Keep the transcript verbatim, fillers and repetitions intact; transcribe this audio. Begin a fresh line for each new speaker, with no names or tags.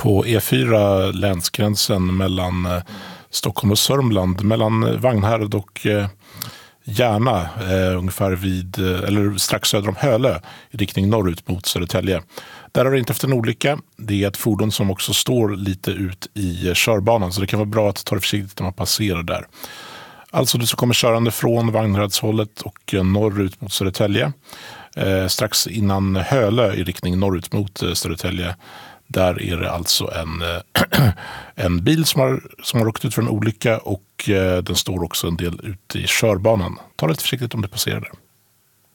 på E fyra, länsgränsen mellan eh, Stockholm och Sörmland, mellan Vagnhärad och eh, Järna, eh, ungefär vid, eh, eller strax söder om Hölö, i riktning norrut mot Södertälje. Där har det inte haft en olycka. Det är ett fordon som också står lite ut i körbanan, så det kan vara bra att ta det försiktigt när man passerar där. Alltså du som kommer körande från Vagnhäradshållet och norrut mot Södertälje. Eh, strax innan Hölö i riktning norrut mot eh, Södertälje. Där är det alltså en, eh, en bil som har, som har råkat ut för en olycka, och eh, den står också en del ute i körbanan. Ta det lite försiktigt om du passerar där.